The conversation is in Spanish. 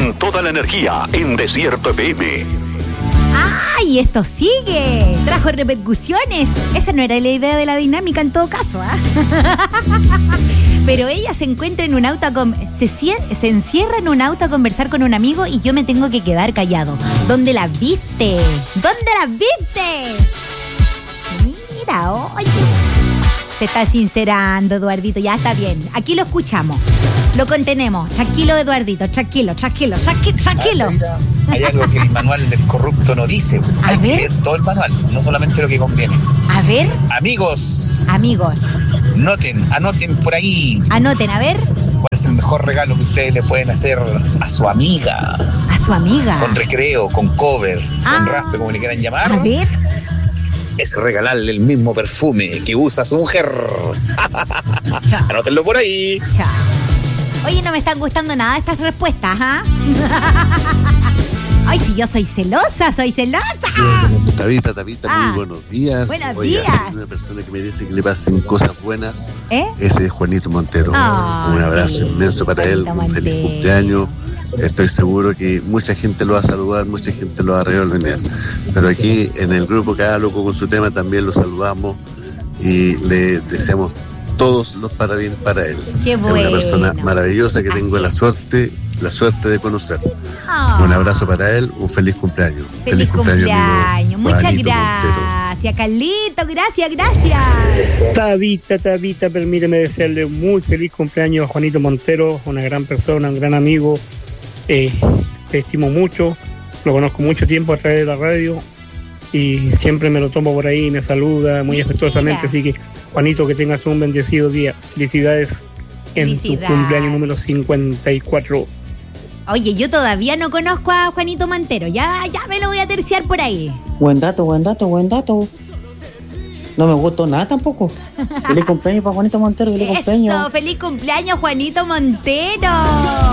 con toda la energía en Desierto FM. ¡Ay, esto sigue! Trajo repercusiones. Esa no era la idea de la dinámica en todo caso, ¿ah? Pero ella se encuentra en un auto, se encierra en un auto a conversar con un amigo y yo me tengo que quedar callado. ¿Dónde la viste? ¿Dónde la viste? Mira, oye. Se está sincerando, Eduardito. Ya está bien. Aquí lo escuchamos. Lo contenemos. Tranquilo, Eduardito. Tranquilo. Hay algo que el manual del corrupto no dice. Hay que leer todo el manual, no solamente lo que conviene. A ver. Amigos. Anoten por ahí. Anoten, a ver. ¿Cuál es el mejor regalo que ustedes le pueden hacer a su amiga? A su amiga. Con recreo, con cover, con raspe, como le quieran llamar. A ver. Es regalarle el mismo perfume que usa su mujer. Anótenlo por ahí. Chao. Oye, no me están gustando nada estas respuestas, ¿ah? Ay, si yo soy celosa. Tabita, muy buenos días. Buenos días. Hay una persona que me dice que le pasen cosas buenas. Ese es Juanito Montero. Un abrazo inmenso para Juanito él. Un feliz cumpleaños. Estoy seguro que mucha gente lo va a saludar, mucha gente lo va a regalar. Pero aquí en el grupo Cada Loco con su tema también lo saludamos y le deseamos todos los parabienes para él. Qué bueno. Es una persona maravillosa que tengo la suerte de conocer. Un abrazo para él, un feliz cumpleaños. Feliz cumpleaños. Muchas Juanito gracias, Carlito, gracias. Tabita, permíteme desearle un muy feliz cumpleaños a Juanito Montero, una gran persona, un gran amigo. Te estimo mucho, lo conozco mucho tiempo a través de la radio y siempre me lo tomo por ahí, me saluda muy afectuosamente. Así que, Juanito, que tengas un bendecido día. Felicidades en tu cumpleaños número 54. Oye, yo todavía no conozco a Juanito Montero. Ya me lo voy a terciar por ahí. Buen dato. No me gustó nada tampoco. Feliz cumpleaños para Juanito Montero. Feliz cumpleaños, Juanito Montero.